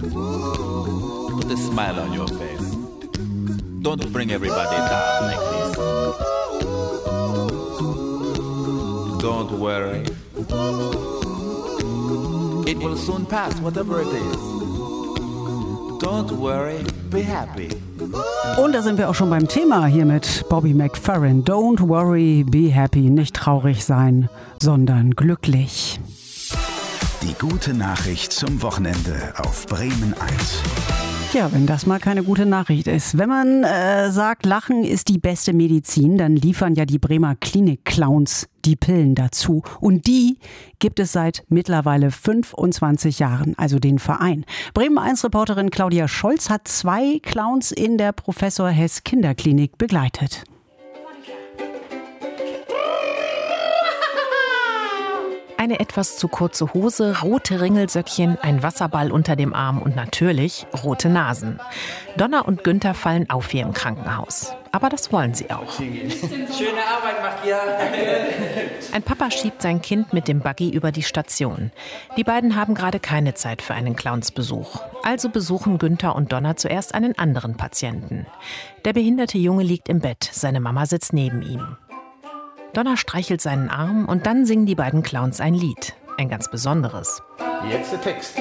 Put a smile on your face. Don't bring everybody down like this. Don't worry. It will soon pass, whatever it is. Don't worry, be happy. Und da sind wir auch schon beim Thema hier mit Bobby McFerrin. Don't worry, be happy. Nicht traurig sein, sondern glücklich. Die gute Nachricht zum Wochenende auf Bremen 1. Ja, wenn das mal keine gute Nachricht ist. Wenn man sagt, Lachen ist die beste Medizin, dann liefern ja die Bremer Klinik-Clowns die Pillen dazu. Und die gibt es seit mittlerweile 25 Jahren, also den Verein. Bremen 1-Reporterin Claudia Scholz hat 2 Clowns in der Professor Hess Kinderklinik begleitet. Eine etwas zu kurze Hose, rote Ringelsöckchen, ein Wasserball unter dem Arm und natürlich rote Nasen. Donna und Günther fallen auf hier im Krankenhaus. Aber das wollen sie auch. Schöne Arbeit macht ihr. Ein Papa schiebt sein Kind mit dem Buggy über die Station. Die beiden haben gerade keine Zeit für einen Clownsbesuch. Also besuchen Günther und Donna zuerst einen anderen Patienten. Der behinderte Junge liegt im Bett, seine Mama sitzt neben ihm. Donna streichelt seinen Arm und dann singen die beiden Clowns ein Lied. Ein ganz besonderes. Jetzt der Text.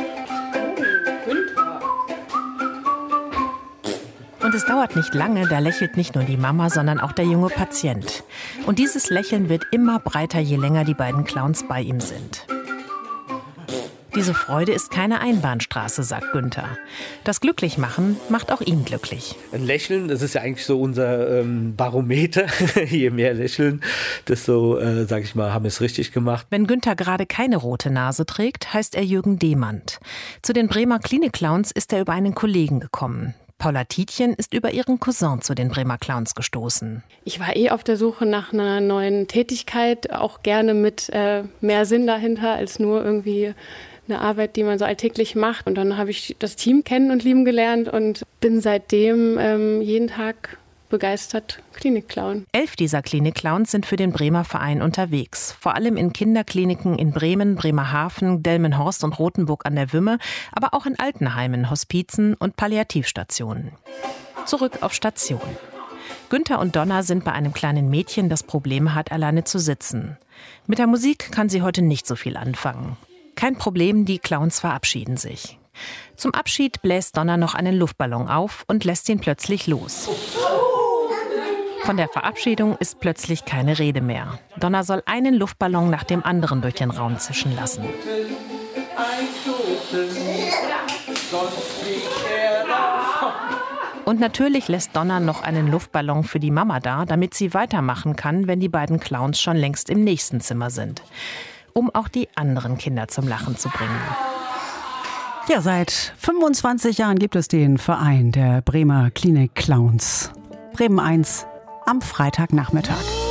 Und es dauert nicht lange, da lächelt nicht nur die Mama, sondern auch der junge Patient. Und dieses Lächeln wird immer breiter, je länger die beiden Clowns bei ihm sind. Diese Freude ist keine Einbahnstraße, sagt Günther. Das Glücklichmachen macht auch ihn glücklich. Ein Lächeln, das ist ja eigentlich so unser Barometer. Je mehr lächeln, desto, sag ich mal, haben wir es richtig gemacht. Wenn Günther gerade keine rote Nase trägt, heißt er Jürgen Demand. Zu den Bremer Klinik-Clowns ist er über einen Kollegen gekommen. Paula Tietjen ist über ihren Cousin zu den Bremer Clowns gestoßen. Ich war auf der Suche nach einer neuen Tätigkeit, auch gerne mit mehr Sinn dahinter als nur irgendwie eine Arbeit, die man so alltäglich macht. Und dann habe ich das Team kennen und lieben gelernt und bin seitdem jeden Tag begeistert Klinik-Clown. 11 dieser Klinik-Clowns sind für den Bremer Verein unterwegs. Vor allem in Kinderkliniken in Bremen, Bremerhaven, Delmenhorst und Rothenburg an der Wümme, aber auch in Altenheimen, Hospizen und Palliativstationen. Zurück auf Station. Günther und Donna sind bei einem kleinen Mädchen, das Probleme hat, alleine zu sitzen. Mit der Musik kann sie heute nicht so viel anfangen. Kein Problem, die Clowns verabschieden sich. Zum Abschied bläst Donna noch einen Luftballon auf und lässt ihn plötzlich los. Von der Verabschiedung ist plötzlich keine Rede mehr. Donna soll einen Luftballon nach dem anderen durch den Raum zischen lassen. Und natürlich lässt Donna noch einen Luftballon für die Mama da, damit sie weitermachen kann, wenn die beiden Clowns schon längst im nächsten Zimmer sind. Um auch die anderen Kinder zum Lachen zu bringen. Ja, seit 25 Jahren gibt es den Verein der Bremer Klinik-Clowns. Bremen 1 am Freitagnachmittag.